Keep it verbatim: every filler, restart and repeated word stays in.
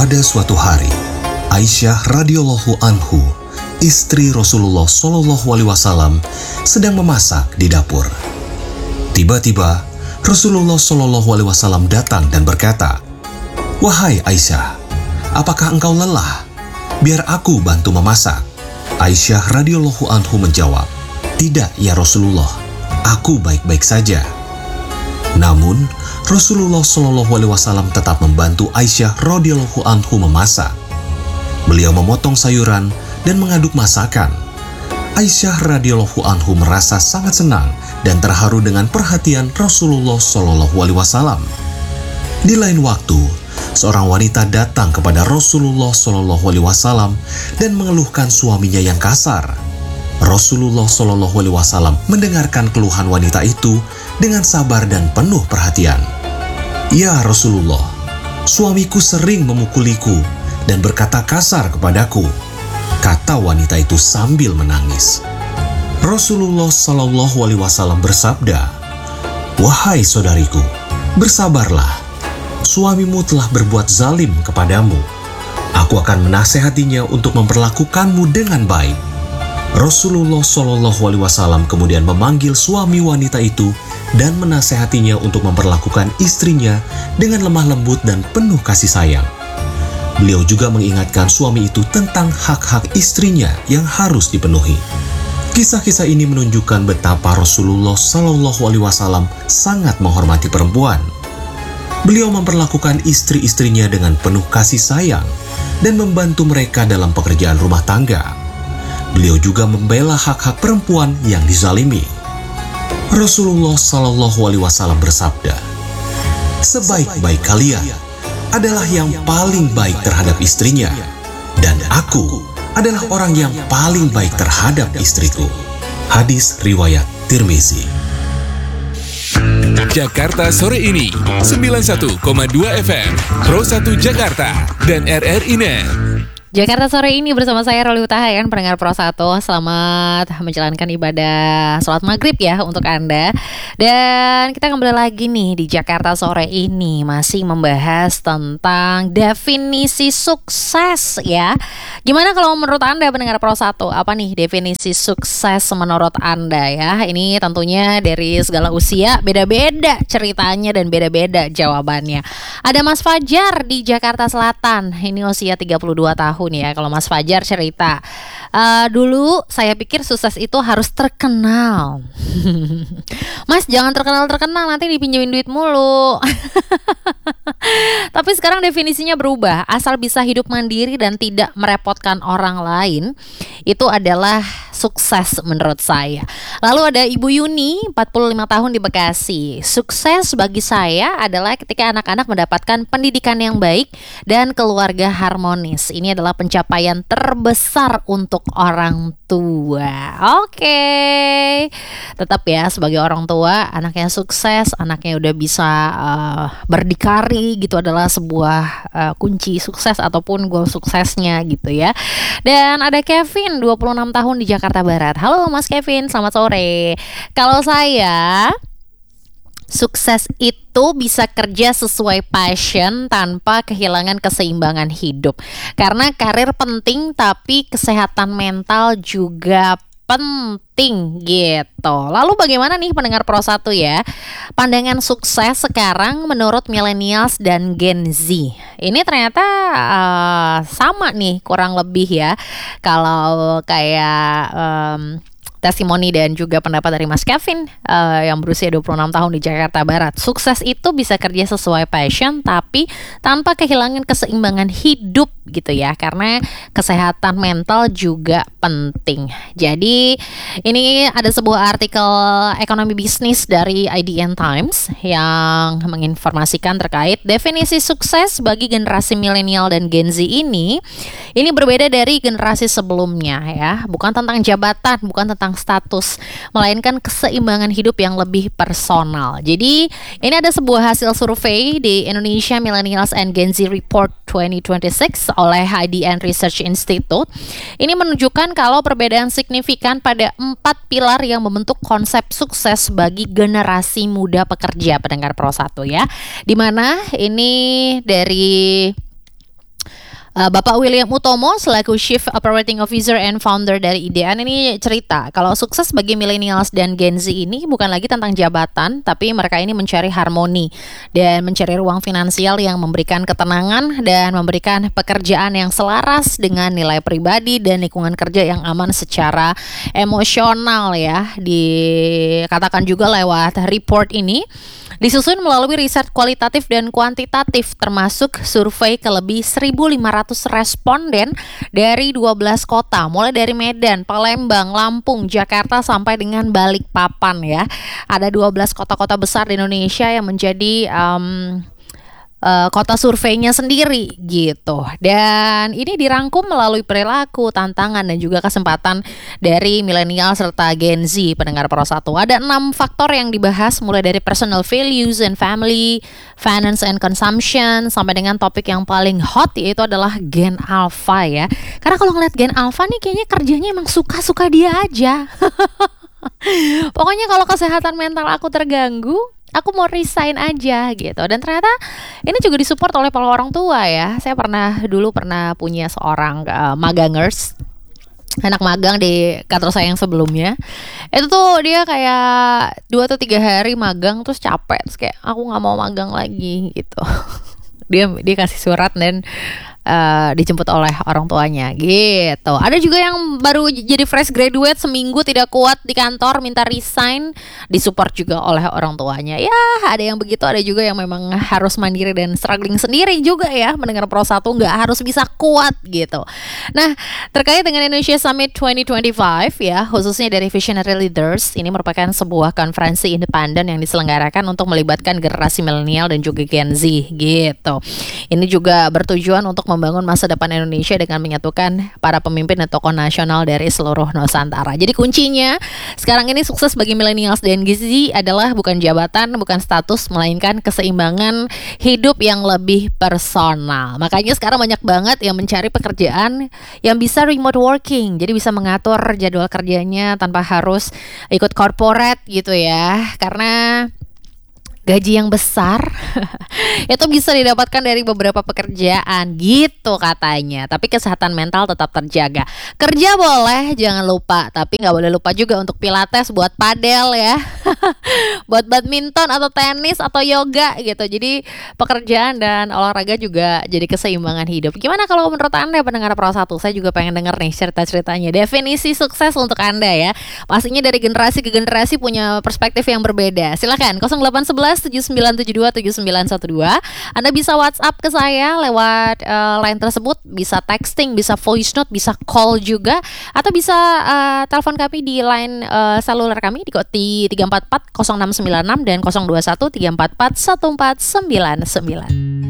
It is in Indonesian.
Pada suatu hari, Aisyah radhiyallahu anhu, istri Rasulullah shallallahu alaihi wasallam, sedang memasak di dapur. Tiba-tiba, Rasulullah shallallahu alaihi wasallam datang dan berkata, "Wahai Aisyah, apakah engkau lelah? Biar aku bantu memasak." Aisyah radhiyallahu anhu menjawab, "Tidak ya Rasulullah, aku baik-baik saja." Namun, Rasulullah shallallahu alaihi wasallam tetap membantu Aisyah radhiyallahu anhu memasak. Beliau memotong sayuran dan mengaduk masakan. Aisyah radhiyallahu anhu merasa sangat senang dan terharu dengan perhatian Rasulullah shallallahu alaihi wasallam. Di lain waktu, seorang wanita datang kepada Rasulullah shallallahu alaihi wasallam dan mengeluhkan suaminya yang kasar. Rasulullah shallallahu alaihi wasallam mendengarkan keluhan wanita itu dengan sabar dan penuh perhatian. "Ya Rasulullah, suamiku sering memukuliku dan berkata kasar kepadaku," kata wanita itu sambil menangis. Rasulullah shallallahu alaihi wasallam bersabda, "Wahai saudariku, bersabarlah. Suamimu telah berbuat zalim kepadamu. Aku akan menasehatinya untuk memperlakukanmu dengan baik." Rasulullah shallallahu alaihi wasallam kemudian memanggil suami wanita itu dan menasehatinya untuk memperlakukan istrinya dengan lemah lembut dan penuh kasih sayang. Beliau juga mengingatkan suami itu tentang hak-hak istrinya yang harus dipenuhi. Kisah-kisah ini menunjukkan betapa Rasulullah shallallahu alaihi wasallam sangat menghormati perempuan. Beliau memperlakukan istri-istrinya dengan penuh kasih sayang dan membantu mereka dalam pekerjaan rumah tangga. Beliau juga membela hak-hak perempuan yang dizalimi. Rasulullah shallallahu alaihi wasallam bersabda, "Sebaik-baik kalian adalah yang paling baik terhadap istrinya, dan aku adalah orang yang paling baik terhadap istriku." Hadis riwayat Tirmizi. Jakarta Sore Ini sembilan puluh satu koma dua F M, Pro satu Jakarta dan R R I Net. Jakarta Sore Ini bersama saya Roli Utahayan, pendengar Pro satu. Selamat menjalankan ibadah sholat maghrib ya untuk Anda. Dan kita kembali lagi nih di Jakarta Sore Ini, masih membahas tentang definisi sukses ya. Gimana kalau menurut Anda pendengar Pro satu? Apa nih definisi sukses menurut Anda ya? Ini tentunya dari segala usia, beda-beda ceritanya dan beda-beda jawabannya. Ada Mas Fajar di Jakarta Selatan. Ini usia tiga puluh dua tahun ya. Kalau Mas Fajar cerita, uh, dulu saya pikir sukses itu harus terkenal. Mas jangan terkenal-terkenal, nanti dipinjemin duit mulu. Tapi sekarang definisinya berubah. Asal bisa hidup mandiri dan tidak merepotkan orang lain, itu adalah sukses menurut saya. Lalu ada Ibu Yuni, empat puluh lima tahun di Bekasi. Sukses bagi saya adalah ketika anak-anak mendapatkan pendidikan yang baik dan keluarga harmonis. Ini adalah pencapaian terbesar untuk orang tua. Oke, tetap ya sebagai orang tua, anaknya sukses, anaknya udah bisa uh, berdikari gitu adalah sebuah uh, kunci sukses ataupun goal suksesnya gitu ya. Dan ada Kevin, dua puluh enam tahun di Jakarta Barat. Halo Mas Kevin, selamat sore. Kalau saya, sukses itu bisa kerja sesuai passion tanpa kehilangan keseimbangan hidup. Karena karir penting tapi kesehatan mental juga penting gitu. Lalu bagaimana nih pendengar Pro satu ya? Pandangan sukses sekarang menurut millennials dan Gen Z. Ini ternyata uh, sama nih kurang lebih ya. Kalau kayak um, testimoni dan juga pendapat dari Mas Kevin uh, yang berusia dua puluh enam tahun di Jakarta Barat. Sukses itu bisa kerja sesuai passion tapi tanpa kehilangan keseimbangan hidup gitu ya, karena kesehatan mental juga penting. Jadi ini ada sebuah artikel ekonomi bisnis dari I D N Times yang menginformasikan terkait definisi sukses bagi generasi milenial dan Gen Z ini. Ini berbeda dari generasi sebelumnya ya, bukan tentang jabatan, bukan tentang status, melainkan keseimbangan hidup yang lebih personal. Jadi ini ada sebuah hasil survei di Indonesia Millennials and Gen Z Report dua ribu dua puluh enam oleh I D N Research Institute. Ini menunjukkan kalau perbedaan signifikan pada empat pilar yang membentuk konsep sukses bagi generasi muda pekerja pendengar Pro satu ya. Dimana ini dari Uh, Bapak William Utomo selaku Chief Operating Officer and Founder dari Idean ini cerita kalau sukses bagi millennials dan Gen Z ini bukan lagi tentang jabatan, tapi mereka ini mencari harmoni dan mencari ruang finansial yang memberikan ketenangan dan memberikan pekerjaan yang selaras dengan nilai pribadi dan lingkungan kerja yang aman secara emosional ya. Dikatakan juga lewat report ini disusun melalui riset kualitatif dan kuantitatif termasuk survei ke lebih seribu lima ratus responden dari dua belas kota mulai dari Medan, Palembang, Lampung, Jakarta sampai dengan Balikpapan ya. Ada dua belas kota-kota besar di Indonesia yang menjadi um, Uh, kota surveinya sendiri gitu. Dan ini dirangkum melalui perilaku, tantangan dan juga kesempatan dari milenial serta Gen Z pendengar Pro satu. Ada enam faktor yang dibahas mulai dari personal values and family, finance and consumption sampai dengan topik yang paling hot yaitu adalah Gen Alpha ya. Karena kalau ngeliat Gen Alpha nih kayaknya kerjanya emang suka-suka dia aja. Pokoknya kalau kesehatan mental aku terganggu, aku mau resign aja gitu. Dan ternyata ini juga disupport oleh para orang tua ya. Saya pernah dulu pernah punya seorang uh, magangers, anak magang di kantor saya yang sebelumnya. Itu tuh dia kayak dua atau tiga hari magang terus capek, terus kayak aku nggak mau magang lagi gitu. Dia dia kasih surat dan Uh, dijemput oleh orang tuanya gitu. Ada juga yang baru jadi fresh graduate seminggu tidak kuat di kantor minta resign, disupport juga oleh orang tuanya. Ya ada yang begitu, ada juga yang memang harus mandiri dan struggling sendiri juga ya. Mendengar Pro satu nggak harus bisa kuat gitu. Nah terkait dengan Indonesia Summit dua ribu dua puluh lima ya, khususnya dari Visionary Leaders, ini merupakan sebuah konferensi independen yang diselenggarakan untuk melibatkan generasi milenial dan juga Gen Z gitu. Ini juga bertujuan untuk membangun masa depan Indonesia dengan menyatukan para pemimpin dan tokoh nasional dari seluruh Nusantara. Jadi kuncinya sekarang ini sukses bagi millennials dan Gen Z adalah bukan jabatan, bukan status, melainkan keseimbangan hidup yang lebih personal. Makanya sekarang banyak banget yang mencari pekerjaan yang bisa remote working. Jadi bisa mengatur jadwal kerjanya tanpa harus ikut corporate gitu ya. Karena gaji yang besar itu bisa didapatkan dari beberapa pekerjaan gitu katanya. Tapi kesehatan mental tetap terjaga. Kerja boleh, jangan lupa. Tapi gak boleh lupa juga untuk pilates, buat padel ya. Buat badminton atau tenis atau yoga gitu. Jadi pekerjaan dan olahraga juga jadi keseimbangan hidup. Gimana kalau menurut Anda pendengar Pro satu? Saya juga pengen denger nih cerita-ceritanya. Definisi sukses untuk Anda ya. Pastinya dari generasi ke generasi punya perspektif yang berbeda. Silakan nol delapan satu satu tujuh sembilan tujuh dua tujuh sembilan satu dua. Anda bisa WhatsApp ke saya lewat uh, line tersebut, bisa texting, bisa voice note, bisa call juga, atau bisa uh, telepon kami di line uh, seluler kami di kode tiga empat empat nol enam sembilan enam dan nol dua satu tiga empat empat satu empat sembilan sembilan.